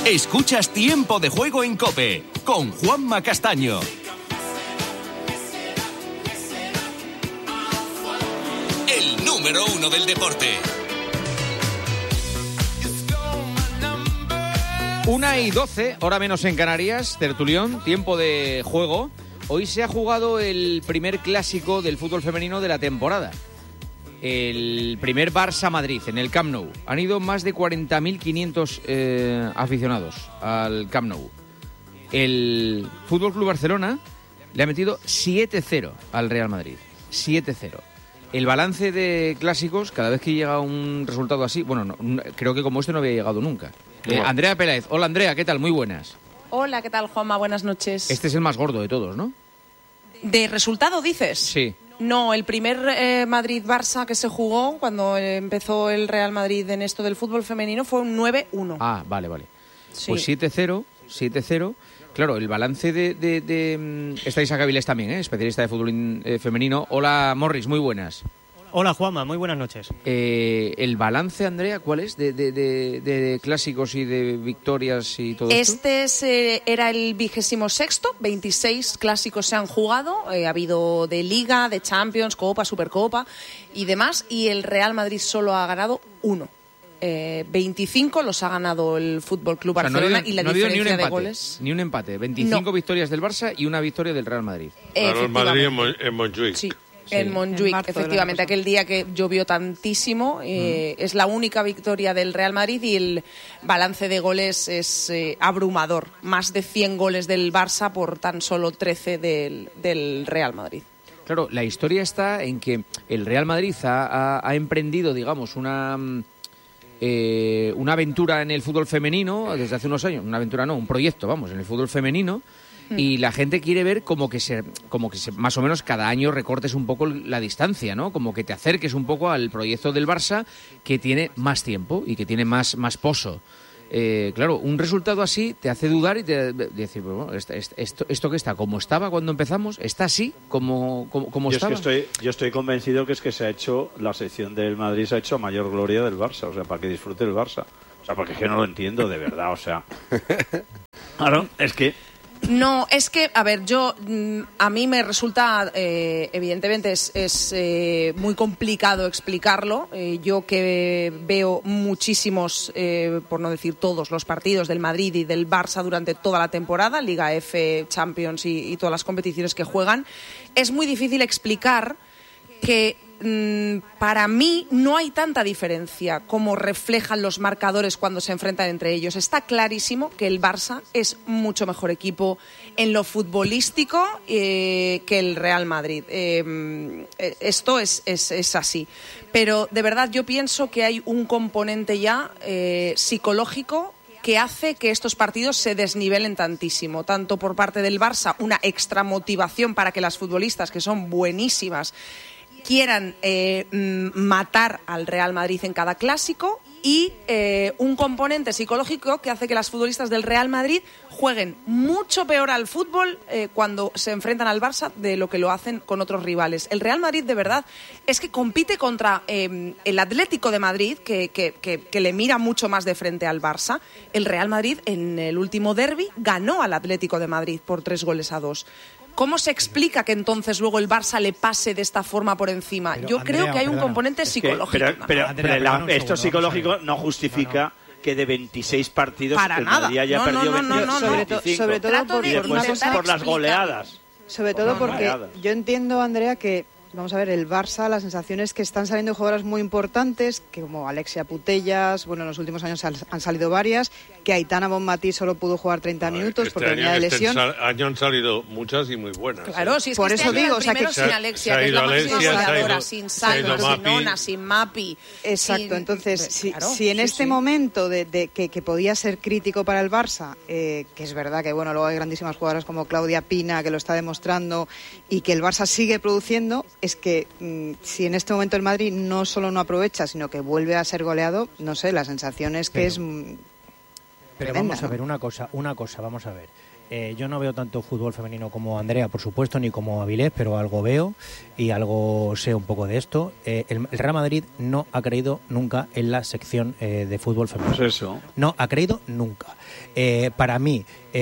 Escuchas Tiempo de Juego en COPE con Juanma Castaño. El número 1 del deporte. 1:12, hora menos en Canarias, tertulión, tiempo de juego. Hoy se ha jugado el primer clásico del fútbol femenino de la temporada. El primer Barça-Madrid en el Camp Nou. Han ido más de 40.500 aficionados al Camp Nou. El Fútbol Club Barcelona le ha metido 7-0 al Real Madrid. 7-0. El balance de clásicos, cada vez que llega un resultado así, bueno, no, creo que como este no había llegado nunca. Andrea Peláez. Hola, Andrea, ¿qué tal? Muy buenas. Hola, ¿qué tal, Juanma? Buenas noches. Este es el más gordo de todos, ¿no? ¿De resultado, dices? Sí. No, el primer Madrid-Barça que se jugó cuando empezó el Real Madrid en esto del fútbol femenino fue un 9-1. Ah, vale. Sí. Pues 7-0. Claro, el balance de está Isaac Avilés también, especialista de fútbol femenino. Hola, Morris, muy buenas. Hola, Juanma, muy buenas noches. ¿El balance, Andrea, cuál es de clásicos y de victorias y todo esto? Era el 26º, 26 clásicos se han jugado, ha habido de Liga, de Champions, Copa, Supercopa y demás, y el Real Madrid solo ha ganado uno. 25 los ha ganado el Fútbol Club Barcelona, y la diferencia de goles... Ni un empate, 25 victorias del Barça y una victoria del Real Madrid. Ganó el Madrid en Montjuic. Sí. En Montjuic, efectivamente, aquel día que llovió tantísimo, es la única victoria del Real Madrid y el balance de goles es abrumador. Más de 100 goles del Barça por tan solo 13 del Real Madrid. Claro, la historia está en que el Real Madrid ha emprendido, digamos, una aventura en el fútbol femenino desde hace unos años. Una aventura no, un proyecto, vamos, en el fútbol femenino. Y la gente quiere ver como que se más o menos cada año recortes un poco la distancia, ¿no? Como que te acerques un poco al proyecto del Barça, que tiene más tiempo y que tiene más poso. Claro, un resultado así te hace dudar y te decir, bueno, esto que está como estaba cuando empezamos, está así como estaba. Yo estoy convencido que se ha hecho, la sección del Madrid se ha hecho a mayor gloria del Barça, o sea, para que disfrute el Barça. O sea, porque es que no lo entiendo de verdad, o sea. Claro, es que... No, es que, a ver, a mí me resulta, evidentemente es muy complicado explicarlo. Yo que veo muchísimos, por no decir todos, los partidos del Madrid y del Barça durante toda la temporada, Liga F, Champions y todas las competiciones que juegan, es muy difícil explicar que para mí no hay tanta diferencia como reflejan los marcadores cuando se enfrentan entre ellos. Está clarísimo que el Barça es mucho mejor equipo en lo futbolístico que el Real Madrid. Esto es así. Pero de verdad yo pienso que hay un componente ya psicológico que hace que estos partidos se desnivelen tantísimo, tanto por parte del Barça, una extra motivación para que las futbolistas, que son buenísimas, quieran matar al Real Madrid en cada clásico, y un componente psicológico que hace que las futbolistas del Real Madrid jueguen mucho peor al fútbol cuando se enfrentan al Barça de lo que lo hacen con otros rivales. El Real Madrid, de verdad, es que compite contra el Atlético de Madrid, que le mira mucho más de frente al Barça. El Real Madrid, en el último derbi, ganó al Atlético de Madrid por 3-2. ¿Cómo se explica que entonces luego el Barça le pase de esta forma por encima? Pero, yo Andrea, creo que hay un componente psicológico. Pero esto psicológico no justifica que de 26 partidos para el nada. Madrid haya perdido 25. Sobre todo por las goleadas. Sobre todo porque yo entiendo, Andrea, que vamos a ver, el Barça, la sensación es que están saliendo jugadoras muy importantes, que como Alexia Putellas, bueno, en los últimos años han salido varias, que Aitana Bonmatí solo pudo jugar 30 minutos porque venía de lesión. Este año han salido muchas y muy buenas. Claro, si es por que eso digo, o sea, que sin Alexia, que es la máxima goleadora, sin Salvo, sin Ona, sin Mapi. Exacto, entonces, si en este momento de que podía ser crítico para el Barça, que es verdad que, bueno, luego hay grandísimas jugadoras como Claudia Pina, que lo está demostrando, y que el Barça sigue produciendo, es que si en este momento el Madrid no solo no aprovecha, sino que vuelve a ser goleado, no sé, la sensación es que es pero tremenda, vamos a ver una cosa, vamos a ver. yo no veo tanto fútbol femenino como Andrea, por supuesto, ni como Avilés, pero algo veo y algo sé un poco de esto. El Real Madrid no ha creído nunca en la sección de fútbol femenino. Pues eso. No ha creído nunca. Para mí,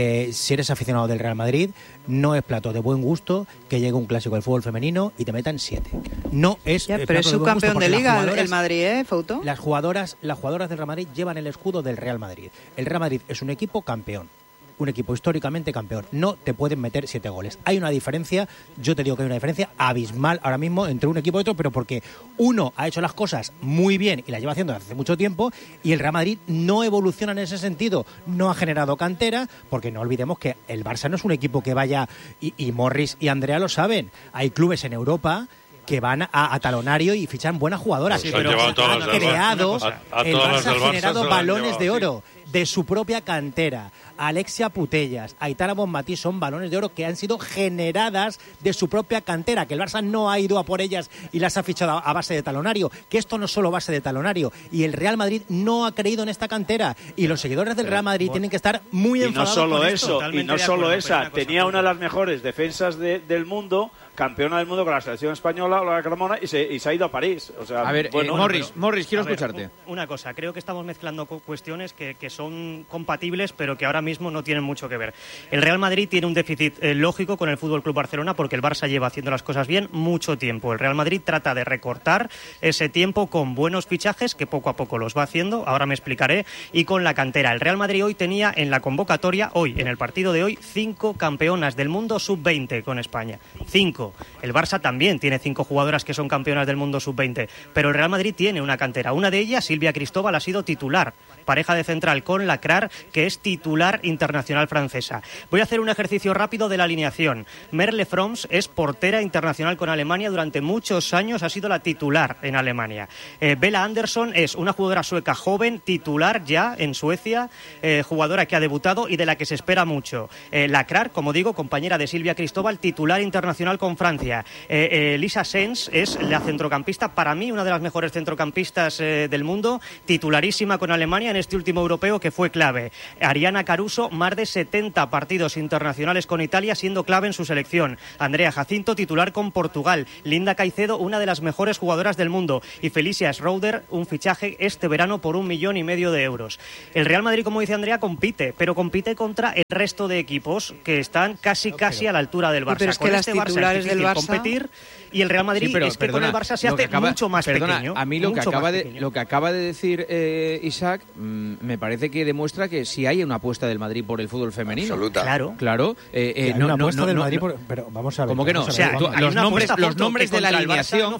si eres aficionado del Real Madrid, no es plato de buen gusto que llegue un clásico del fútbol femenino y te metan 7. No es. Ya, pero es subcampeón de liga el Madrid, Fouto. Las jugadoras del Real Madrid llevan el escudo del Real Madrid. El Real Madrid es un equipo campeón. Un equipo históricamente campeón. No te pueden meter 7 goles. Hay una diferencia, yo te digo que hay una diferencia abismal ahora mismo entre un equipo y otro, pero porque uno ha hecho las cosas muy bien y las lleva haciendo desde hace mucho tiempo y el Real Madrid no evoluciona en ese sentido. No ha generado cantera, porque no olvidemos que el Barça no es un equipo que vaya, y Morris y Andrea lo saben, hay clubes en Europa que van a talonario y fichan buenas jugadoras. Sí, pero han creado, el Barça ha generado balones de oro de su propia cantera. Alexia Putellas, Aitana Bonmatí son balones de oro que han sido generadas de su propia cantera, que el Barça no ha ido a por ellas y las ha fichado a base de talonario, que esto no es solo base de talonario, y el Real Madrid no ha creído en esta cantera, y los seguidores del Real Madrid tienen que estar muy enfadados. Y no solo con eso, esto. y no solo esa, tenía una de las mejores defensas del mundo, campeona del mundo con la selección española, la Carmona, y se ha ido a París. O sea, a ver, bueno, Morris, quiero escucharte. Una cosa, creo que estamos mezclando cuestiones que son compatibles, pero que ahora mismo no tienen mucho que ver. El Real Madrid tiene un déficit lógico con el FC Barcelona porque el Barça lleva haciendo las cosas bien mucho tiempo. El Real Madrid trata de recortar ese tiempo con buenos fichajes, que poco a poco los va haciendo, ahora me explicaré, y con la cantera. El Real Madrid hoy tenía en la convocatoria, en el partido de hoy, 5 campeonas del mundo sub-20 con España. 5. El Barça también tiene 5 jugadoras que son campeonas del mundo sub-20, pero el Real Madrid tiene una cantera. Una de ellas, Silvia Cristóbal, ha sido titular, pareja de central con Lacrar, que es titular internacional francesa. Voy a hacer un ejercicio rápido de la alineación. Merle Froms es portera internacional con Alemania, durante muchos años ha sido la titular en Alemania. Bella Andersson es una jugadora sueca joven, titular ya en Suecia, jugadora que ha debutado y de la que se espera mucho. Lacrar, como digo, compañera de Silvia Cristóbal, titular internacional con Francia. Lisa Sens es la centrocampista, para mí una de las mejores centrocampistas del mundo, titularísima con Alemania en este último europeo que fue clave. Ariana Caruso, más de 70 partidos internacionales con Italia, siendo clave en su selección. Andrea Jacinto, titular con Portugal. Linda Caicedo, una de las mejores jugadoras del mundo. Y Felicia Schroeder, un fichaje este verano por 1,5 millones de euros. El Real Madrid, como dice Andrea, compite, pero compite contra el resto de equipos que están casi a la altura del Barça. Pero es que las titulares del Barça competir, y el Real Madrid es que con el Barça se hace mucho más pequeño. A mí lo que acaba de decir Isaac me parece que demuestra que sí hay una apuesta del Madrid por el fútbol femenino. Absoluta. Claro. Una apuesta del Madrid pero vamos a ver. ¿Cómo que no? O sea, los nombres de la alineación,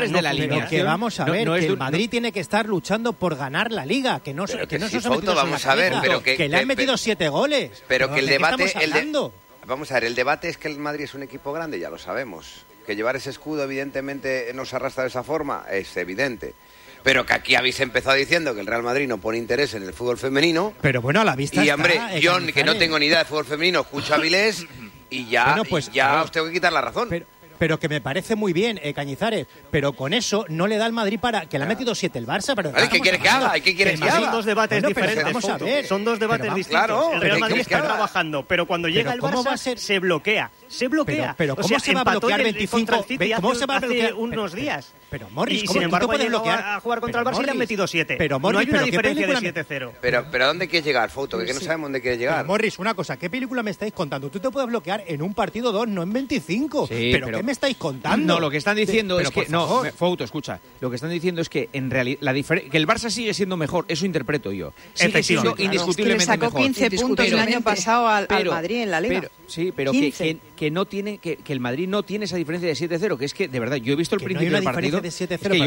que vamos a ver, que el Madrid tiene que estar luchando por ganar la Liga, que no se ha metido vamos a ver, pero que le han metido 7 goles. Pero que el debate vamos a ver, el debate es que el Madrid es un equipo grande, ya lo sabemos. Que llevar ese escudo evidentemente nos arrastra de esa forma, es evidente. Pero que aquí habéis empezado diciendo que el Real Madrid no pone interés en el fútbol femenino. Pero bueno, a la vista y hombre, yo que no tengo ni idea de fútbol femenino, escucho a Avilés y ya, os tengo que quitar la razón. Pero que me parece muy bien, Cañizares, pero con eso no le da al Madrid para que le ha metido 7 el Barça. Pero ¿qué quieres que haga? ¿Qué quieres que haga? Son dos debates diferentes. Vamos a ver. Son dos debates distintos. Claro, el Real Madrid está trabajando, pero cuando llega el Barça se bloquea. Pero ¿cómo se va a bloquear 25? ¿Cómo se va a bloquear unos días? Pero Morris, y sin embargo ha llegado a jugar contra el Barça y le han metido 7. Pero Morris, no hay una diferencia de 7-0. Pero ¿a dónde quieres llegar, Fouto? Que no sabemos dónde quieres llegar. Pero Morris, una cosa, ¿qué película me estáis contando? Tú te puedes bloquear en un partido 2, no en 25. Sí, pero ¿qué me estáis contando? No, lo que están diciendo es que Fouto, escucha. Lo que están diciendo es que en realidad que el Barça sigue siendo mejor, eso interpreto yo. Sigue siendo indiscutiblemente mejor. Le sacó 15 puntos el año pasado al Madrid en la Liga. Pero que no tiene que el Madrid no tiene esa diferencia de 7-0, que es que de verdad yo he visto el principio del partido. De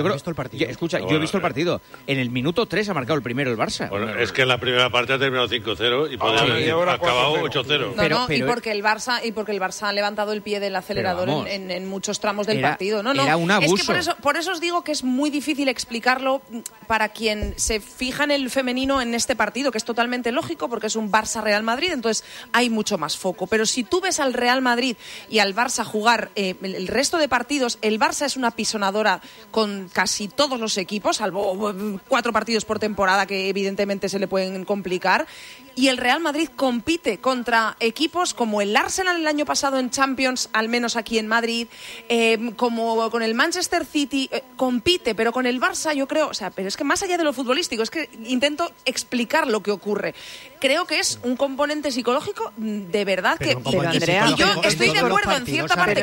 7-0 escucha, yo he visto el partido. En el minuto 3 ha marcado el primero el Barça. Bueno, es que en la primera parte ha terminado 5-0 y podría haber acabado 8-0. Y porque el Barça ha levantado el pie del acelerador en muchos tramos del partido. Era un abuso. Es que por eso os digo que es muy difícil explicarlo para quien se fija en el femenino en este partido, que es totalmente lógico porque es un Barça-Real Madrid, entonces hay mucho más foco. Pero si tú ves al Real Madrid y al Barça jugar el resto de partidos, el Barça es una pisonadora con casi todos los equipos, salvo 4 partidos por temporada que evidentemente se le pueden complicar, y el Real Madrid compite contra equipos como el Arsenal el año pasado en Champions, al menos aquí en Madrid, como con el Manchester City, compite, pero con el Barça yo creo, pero es que más allá de lo futbolístico, es que intento explicar lo que ocurre. Creo que es un componente psicológico de verdad que... Andrea, y yo estoy de acuerdo en cierta parte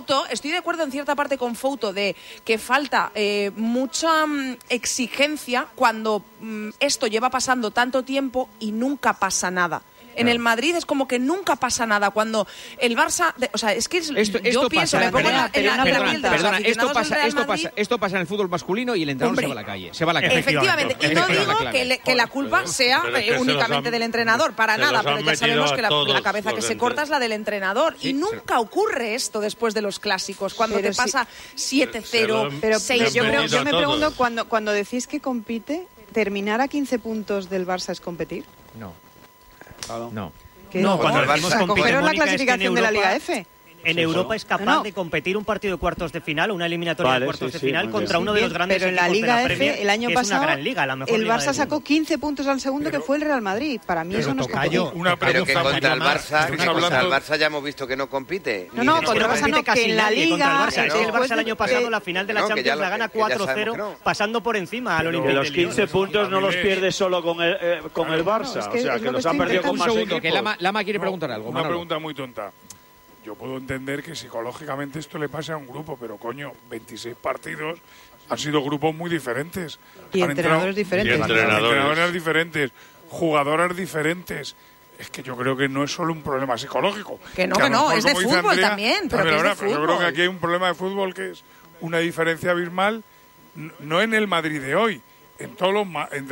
con Fouto, de que falta mucha exigencia cuando esto lleva pasando tanto tiempo y nunca pasa nada. En el Madrid es como que nunca pasa nada. Cuando el Barça... es que yo pienso... Me pongo en la piel de los aficionados del Real Madrid. Esto pasa en el fútbol masculino y el entrenador se va a la calle. Efectivamente. Y no digo que la culpa sea únicamente del entrenador, para nada, pero ya sabemos que la cabeza que se corta es la del entrenador. Y nunca ocurre esto después de los clásicos, cuando te pasa 7-0, 6-0. Yo me pregunto, cuando decís que compite, ¿terminar a 15 puntos del Barça es competir? No. No, cuando el Barça compite, pero es la Mónica, clasificación de la Liga F. En Europa es capaz de competir un partido de cuartos de final, una eliminatoria de cuartos de final contra uno de los grandes equipos de la Liga F, el año pasado, el Barça sacó 15 puntos al segundo, que fue el Real Madrid. Para mí eso no es competir. Pero que contra el Barça ya hemos visto que no compite. No, contra el Barça no, que en la Liga... El Barça el año pasado, la final de la Champions la gana 4-0, pasando por encima al Olympique de Lyon. Los 15 puntos no los pierde solo con el Barça, o sea, que los ha perdido con más equipos. Que Lama quiere preguntar algo. Una pregunta muy tonta. Yo puedo entender que psicológicamente esto le pase a un grupo, pero coño, 26 partidos han sido grupos muy diferentes. Y entrenadores diferentes. Entrenadores diferentes, jugadoras diferentes. Es que yo creo que no es solo un problema psicológico. Que no, es de fútbol Andrea, también. Pero yo creo que aquí hay un problema de fútbol que es una diferencia abismal, no en el Madrid de hoy, en todos los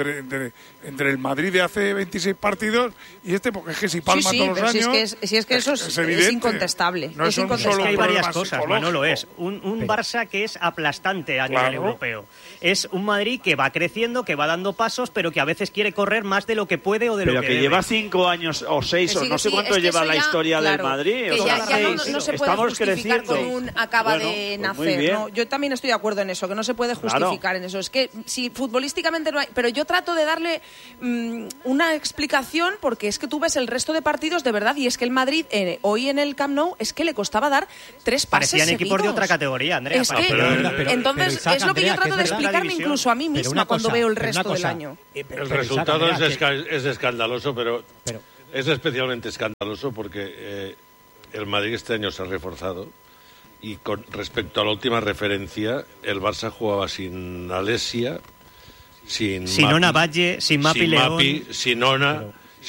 entre el Madrid de hace 26 partidos y porque es que si palma todos los años... Si es que eso es incontestable. No es incontestable. Que hay varias cosas, Manolo, es un Barça que es aplastante a nivel europeo. Es un Madrid que va creciendo, que va dando pasos, pero que a veces quiere correr más de lo que puede o de lo que debe. Pero que lleva 5 años o 6 o no sé cuánto lleva la historia del Madrid. Que ya no se puede justificar con un acaba de nacer. ¿no? Yo también estoy de acuerdo en eso, que no se puede justificar en eso. Es que si futbolísticamente no hay... Pero yo trato de darle una explicación, porque es que tú ves el resto de partidos de verdad, y es que el Madrid hoy en el Camp Nou es que le costaba dar 3 pases Parecían seguidos. equipos de otra categoría, Andrea. Entonces es lo que yo trato de explicarme incluso a mí misma cuando veo el resto del año. El resultado es escandaloso, pero es especialmente escandaloso porque el Madrid este año se ha reforzado. Y con respecto a la última referencia, el Barça jugaba sin Alessia, sin Ona Valle, sin Mapi León, sin Ona,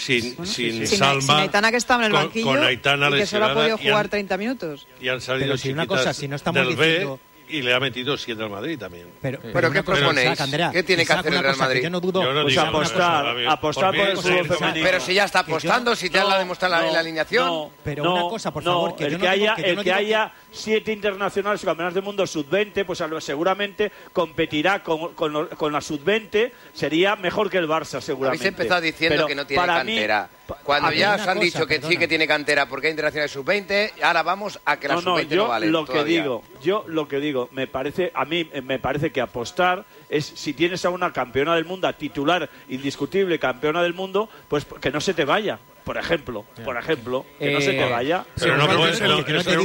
sin Salma, sin Aitana, que estaba en el banquillo, con Aitana y que solo ha podido jugar 30 minutos. Y han salido del B y le ha metido 7 al Madrid también. ¿Pero qué proponéis? ¿Qué tiene que hacer el Real Madrid? Yo no dudo. Pues apostar por el fútbol femenino. Pero si ya está apostando, si ya la ha demostrado en la alineación. Pero una cosa, por favor, el que haya 7 internacionales campeonatos del mundo sub-20, pues seguramente competirá con la sub-20, sería mejor que el Barça, seguramente. Habéis empezado diciendo que no tiene cantera. Cuando ya os han dicho que sí que tiene cantera porque hay internacionales sub-20, ahora vamos a que la sub-20 no vale. Yo lo que digo, a mí me parece que apostar es, si tienes a una campeona del mundo, a titular indiscutible campeona del mundo, pues que no se te vaya. Por ejemplo, que no se te vaya. Pero no puede hacerlo,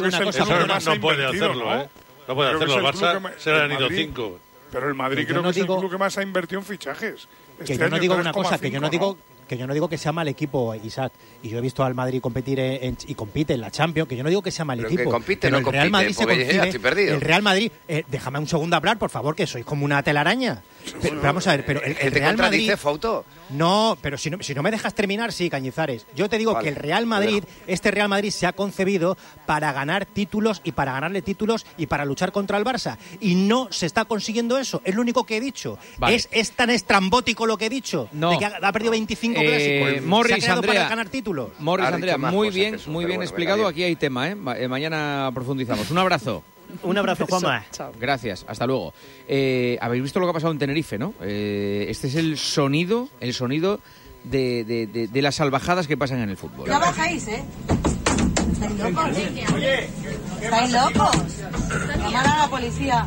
¿eh? No puede hacerlo, el Barça se le han ido 5. Pero el Madrid creo que es el club que más ha invertido en fichajes. Que yo no digo una cosa, que yo no digo que sea mal equipo, Isaac, y yo he visto al Madrid competir y compite en la Champions, que yo no digo que sea mal equipo, pero el Real Madrid se concibe, el Real Madrid, déjame un segundo hablar, por favor, que sois como una telaraña. Pero vamos a ver, pero el Real Madrid... Fouto? No, pero si no me dejas terminar, sí, Cañizares. Yo te digo que el Real Madrid, este Real Madrid se ha concebido para ganar títulos y para ganarle títulos y para luchar contra el Barça. Y no se está consiguiendo eso. Es lo único que he dicho. Vale. Es tan estrambótico lo que he dicho, de que ha perdido 25 clásicos. Morris, Andrea, para ganar títulos. Morris, Andrea, muy bien explicado. Aquí hay tema, ¿eh? Mañana profundizamos. Un abrazo. Un abrazo, Juanma. Gracias, hasta luego. Habéis visto lo que ha pasado en Tenerife, ¿no? Este es el sonido de las salvajadas que pasan en el fútbol. Ya bajáis, ¿eh? ¿Estáis locos? ¿Estáis locos? Llamar a la policía.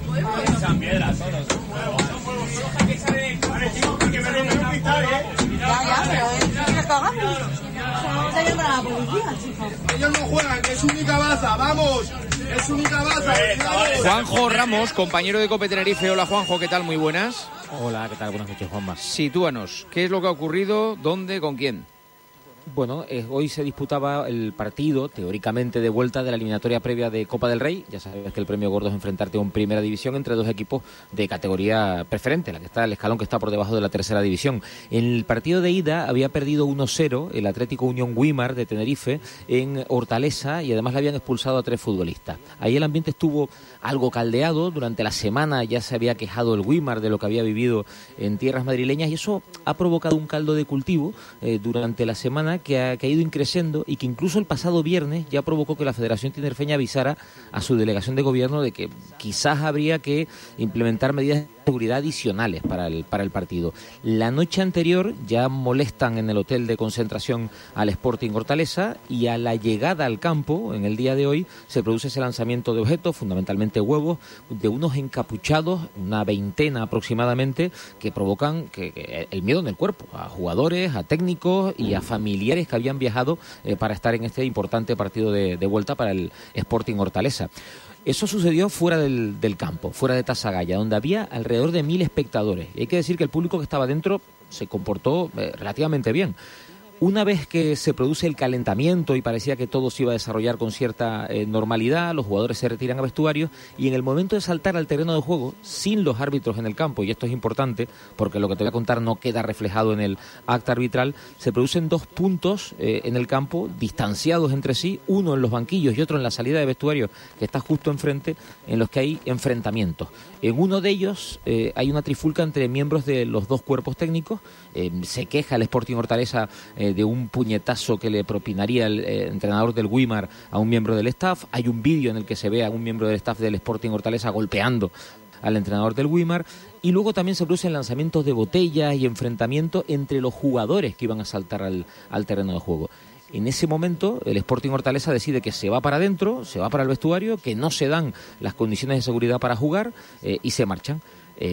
Ya, pero ¿qué cagamos? Vamos a llamar a la policía, chicos. Ellos no juegan, que es única baza, vamos. Es única baza. Juanjo Ramos, compañero de COPE Tenerife. Hola, Juanjo, ¿qué tal? Muy buenas. Hola, ¿qué tal? Buenas noches, Juanma. Sitúanos, ¿qué es lo que ha ocurrido? ¿Dónde? ¿Con quién? Bueno, hoy se disputaba el partido, teóricamente de vuelta de la eliminatoria previa de Copa del Rey. Ya sabes que el premio gordo es enfrentarte a un Primera División entre dos equipos de categoría preferente, la que está el escalón que está por debajo de la Tercera División. En el partido de ida había perdido 1-0 el Atlético Unión Güímar de Tenerife en Hortaleza y además le habían expulsado a 3 futbolistas. Ahí el ambiente estuvo algo caldeado. Durante la semana ya se había quejado el Güímar de lo que había vivido en tierras madrileñas y eso ha provocado un caldo de cultivo durante la semana que ha ido increciendo y que incluso el pasado viernes ya provocó que la Federación Tinerfeña avisara a su delegación de gobierno de que quizás habría que implementar medidas de seguridad adicionales para el partido. La noche anterior ya molestan en el hotel de concentración al Sporting Hortaleza y a la llegada al campo, en el día de hoy, se produce ese lanzamiento de objetos, fundamentalmente huevos, de unos encapuchados, una veintena aproximadamente, que provocan que el miedo en el cuerpo, a jugadores, a técnicos y a familiares que habían viajado para estar en este importante partido de vuelta para el Sporting Hortaleza. Eso sucedió fuera del campo, fuera de Tasagaya, donde había alrededor de 1.000 espectadores. Y hay que decir que el público que estaba dentro se comportó relativamente bien. Una vez que se produce el calentamiento y parecía que todo se iba a desarrollar con cierta normalidad, los jugadores se retiran a vestuarios y en el momento de saltar al terreno de juego, sin los árbitros en el campo, y esto es importante porque lo que te voy a contar no queda reflejado en el acta arbitral, se producen 2 puntos en el campo, distanciados entre sí, uno en los banquillos y otro en la salida de vestuario, que está justo enfrente, en los que hay enfrentamientos. En uno de ellos hay una trifulca entre miembros de los 2 cuerpos técnicos, se queja el Sporting Hortaleza de un puñetazo que le propinaría el entrenador del Güímar a un miembro del staff. Hay un vídeo en el que se ve a un miembro del staff del Sporting Hortaleza golpeando al entrenador del Güímar. Y luego también se producen lanzamientos de botellas y enfrentamientos entre los jugadores que iban a saltar al terreno de juego. En ese momento, el Sporting Hortaleza decide que se va para adentro, se va para el vestuario, que no se dan las condiciones de seguridad para jugar y se marchan.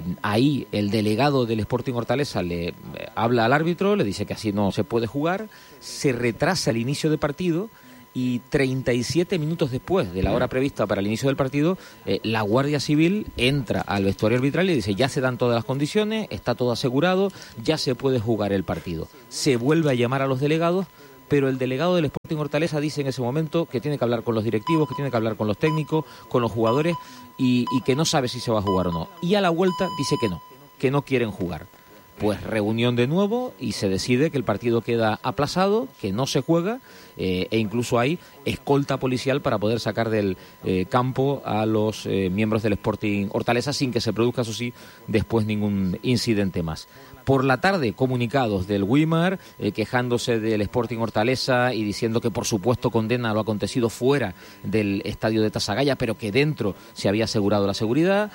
Ahí el delegado del Sporting Hortaleza le habla al árbitro, le dice que así no se puede jugar, se retrasa el inicio del partido y 37 minutos después de la hora prevista para el inicio del partido, la Guardia Civil entra al vestuario arbitral y dice ya se dan todas las condiciones, está todo asegurado, ya se puede jugar el partido. Se vuelve a llamar a los delegados, pero el delegado del Sporting Hortaleza dice en ese momento que tiene que hablar con los directivos, que tiene que hablar con los técnicos, con los jugadores y que no sabe si se va a jugar o no. Y a la vuelta dice que no quieren jugar. Pues reunión de nuevo y se decide que el partido queda aplazado, que no se juega e incluso hay escolta policial para poder sacar del campo a los miembros del Sporting Hortaleza sin que se produzca, eso sí, después ningún incidente más. Por la tarde, comunicados del Güímar, quejándose del Sporting Hortaleza y diciendo que por supuesto condena lo acontecido fuera del estadio de Tasagaya, pero que dentro se había asegurado la seguridad,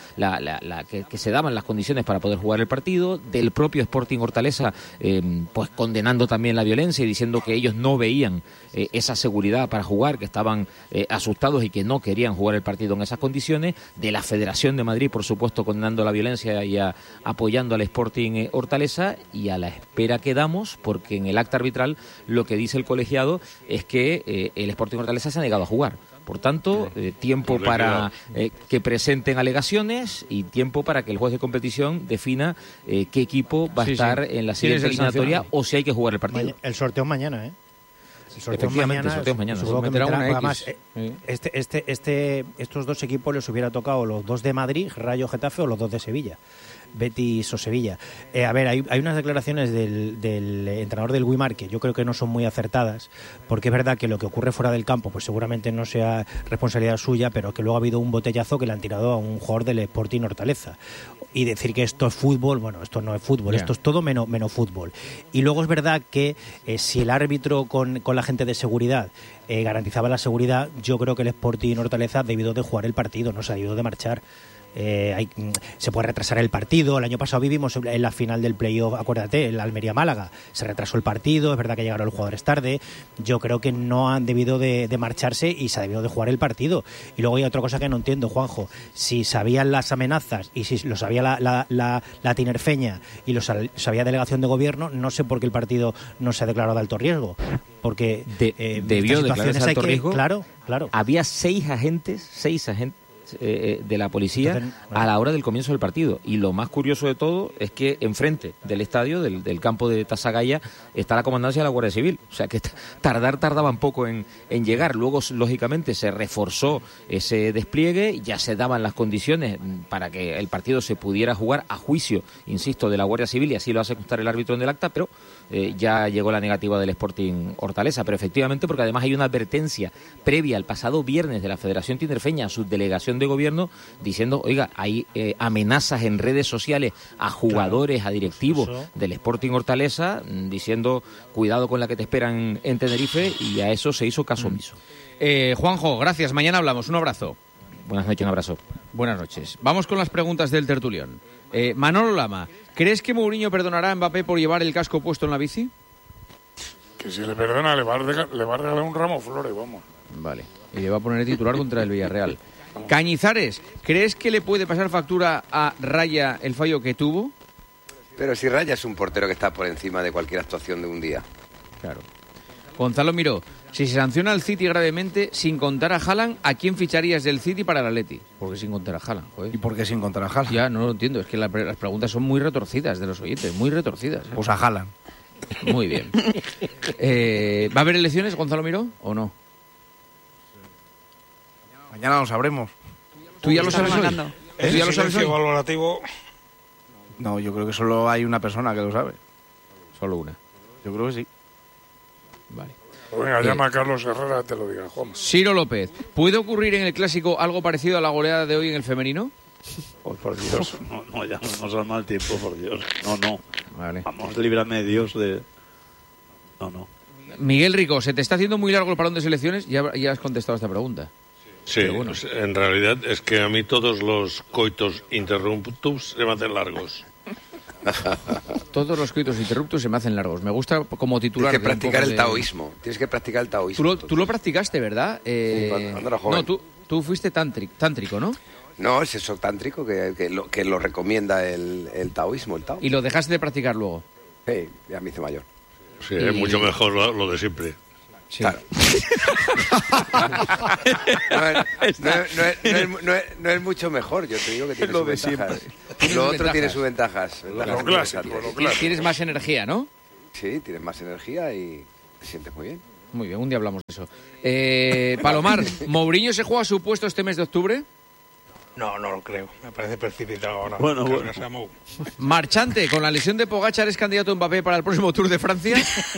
que se daban las condiciones para poder jugar el partido, del propio Sporting Hortaleza pues condenando también la violencia y diciendo que ellos no veían esa seguridad para jugar, que estaban asustados y que no querían jugar el partido en esas condiciones, de la Federación de Madrid, por supuesto, condenando la violencia y apoyando al Sporting Hortaleza, y a la espera quedamos, porque en el acta arbitral lo que dice el colegiado es que el Sporting Hortaleza se ha negado a jugar. Por tanto, tiempo para que presenten alegaciones y tiempo para que el juez de competición defina qué equipo va a estar en la siguiente eliminatoria o si hay que jugar el partido. El sorteo mañana, El sorteo mañana. Además, estos 2 equipos les hubiera tocado los 2 de Madrid, Rayo Getafe, o los 2 de Sevilla, Betis o Sevilla. Hay unas declaraciones del entrenador del Güímar que yo creo que no son muy acertadas, porque es verdad que lo que ocurre fuera del campo pues seguramente no sea responsabilidad suya, pero que luego ha habido un botellazo que le han tirado a un jugador del Sporting Hortaleza. Y decir que esto es fútbol, bueno, esto no es fútbol, esto es todo menos fútbol. Y luego es verdad que si el árbitro con la gente de seguridad garantizaba la seguridad, yo creo que el Sporting Hortaleza ha debido de jugar el partido, no se ha debido de marchar. se puede retrasar el partido. El año pasado vivimos en la final del playoff, acuérdate, el Almería-Málaga. Se retrasó el partido, es verdad que llegaron los jugadores tarde. Yo creo que no han debido de marcharse y se ha debido de jugar el partido. Y luego hay otra cosa que no entiendo, Juanjo. Si sabían las amenazas y si lo sabía la Tinerfeña y lo sabía delegación de gobierno, no sé por qué el partido no se ha declarado de alto riesgo. Porque debió declararse alto riesgo. Claro. Había 6 agentes de la policía. Entonces, a la hora del comienzo del partido. Y lo más curioso de todo es que enfrente del estadio, del campo de Tasagaya, está la comandancia de la Guardia Civil. O sea que tardaban poco en llegar. Luego, lógicamente, se reforzó ese despliegue, ya se daban las condiciones para que el partido se pudiera jugar a juicio, insisto, de la Guardia Civil, y así lo hace constar el árbitro en el acta, pero ya llegó la negativa del Sporting Hortaleza. Pero efectivamente, porque además hay una advertencia previa el pasado viernes de la Federación Tinerfeña a su delegación de gobierno diciendo, oiga, hay amenazas en redes sociales a jugadores, a directivos del Sporting Hortaleza, diciendo, cuidado con la que te esperan en Tenerife, y a eso se hizo caso omiso. Juanjo, gracias, mañana hablamos, un abrazo. Buenas noches, un abrazo. Buenas noches. Vamos con las preguntas del tertulión. Manolo Lama, ¿crees que Mourinho perdonará a Mbappé por llevar el casco puesto en la bici? Que si le perdona le va a regalar un ramo de flores, vamos. Vale, y le va a poner el titular contra el Villarreal. Cañizares, ¿crees que le puede pasar factura a Raya el fallo que tuvo? Pero si Raya es un portero que está por encima de cualquier actuación de un día. Claro. Gonzalo Miró, si se sanciona al City gravemente, sin contar a Haaland, ¿a quién ficharías del City para el Atleti? ¿Por qué sin contar a Haaland? Joder. ¿Y por qué sin contar a Haaland? Ya, no lo entiendo, es que las preguntas son muy retorcidas de los oyentes, muy retorcidas. Pues a Haaland. Muy bien. ¿Va a haber elecciones, Gonzalo Miró, o no? Mañana lo sabremos. ¿Tú ya lo sabes hoy? ¿Tú ya lo sabes hoy? Valorativo. No, yo creo que solo hay una persona que lo sabe. Solo una. Yo creo que sí. Vale. Venga, llama a Carlos Herrera, te lo diga, Juan. Ciro López, ¿puede ocurrir en el Clásico algo parecido a la goleada de hoy en el femenino? Oh, por Dios, no, ya nos al mal tiempo, por Dios. No. Vale. Vamos, líbrame de Dios de... No. Miguel Rico, ¿se te está haciendo muy largo el parón de selecciones? Ya has contestado a esta pregunta. Sí, bueno. Pues en realidad es que a mí todos los coitos interruptus se me hacen largos. Todos los coitos interruptus se me hacen largos. Me gusta como titular. Tienes que practicar el taoísmo. Tienes que practicar el taoísmo. Tú lo practicaste, ¿verdad? Cuando era joven. No, tú fuiste tántrico, ¿no? No, es eso tántrico que lo recomienda el taoísmo, el Tao. ¿Y lo dejaste de practicar luego? Sí, ya me hice mayor. Sí, es mucho mejor lo de siempre. Sí. Claro. no es mucho mejor, yo te digo que tiene sus ventajas. Lo otro tiene sus ventajas. Lo clásico. Tienes más energía, ¿no? Sí, tienes más energía y te sientes muy bien. Muy bien, un día hablamos de eso. Palomar, ¿Mourinho se juega su puesto este mes de octubre? No lo creo. Me parece precipitado ahora. Bueno. Marchante, ¿con la lesión de Pogačar es candidato Mbappé para el próximo Tour de Francia?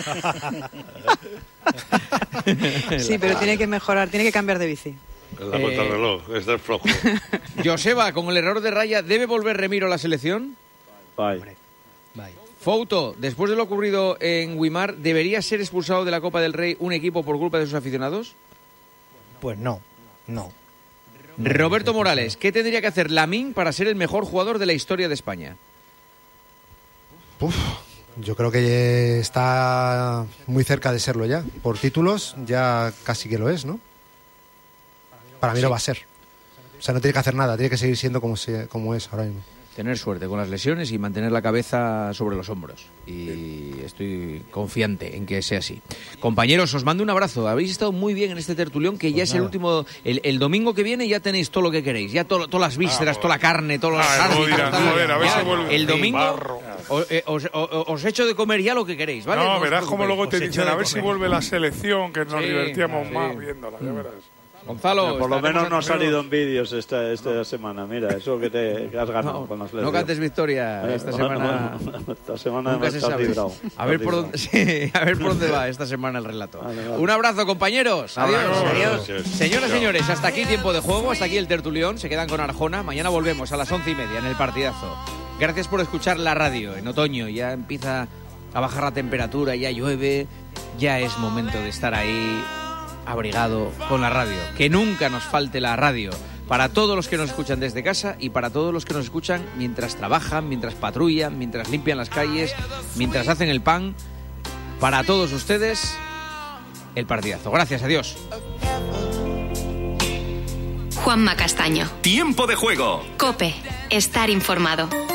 Sí, pero tiene que mejorar, tiene que cambiar de bici. La vuelta al reloj, está flojo. Joseba, con el error de Raya, ¿debe volver Remiro a la selección? Bye. Fouto, después de lo ocurrido en Guimar, ¿debería ser expulsado de la Copa del Rey un equipo por culpa de sus aficionados? Pues no. Roberto Morales, ¿qué tendría que hacer Lamine para ser el mejor jugador de la historia de España? Yo creo que está muy cerca de serlo ya. Por títulos ya casi que lo es, ¿no? Para mí lo va a ser. O sea, no tiene que hacer nada, tiene que seguir siendo como es ahora mismo. Tener suerte con las lesiones y mantener la cabeza sobre los hombros. Y estoy confiante en que sea así. Compañeros, os mando un abrazo. Habéis estado muy bien en este tertulión, que pues ya es el último... El domingo que viene ya tenéis todo lo que queréis. Ya todas las vísceras, toda la carne, todos los árbitros. El domingo os echo de comer ya lo que queréis, ¿vale? No, verás como luego te dicen, a ver si vuelve la selección, que nos divertíamos más viéndola, ya verás. Gonzalo, por lo menos no ha salido en vídeos esta semana. Mira, eso que has ganado con las selección. No cantes victoria esta semana. Esta semana nunca se sabe. A ver por dónde va esta semana el relato. Vale. Un abrazo, compañeros. Adiós. Señoras y señores, hasta aquí tiempo de juego, hasta aquí el tertulión. Se quedan con Arjona. Mañana volvemos a las 11:30 en el partidazo. Gracias por escuchar la radio. En otoño ya empieza a bajar la temperatura, ya llueve. Ya es momento de estar ahí abrigado con la radio. Que nunca nos falte la radio. para todos los que nos escuchan desde casa y para todos los que nos escuchan mientras trabajan, mientras patrullan, mientras limpian las calles, mientras hacen el pan. Para todos ustedes, el partidazo. Gracias, adiós. Juanma Castaño. Tiempo de juego. COPE. Estar informado.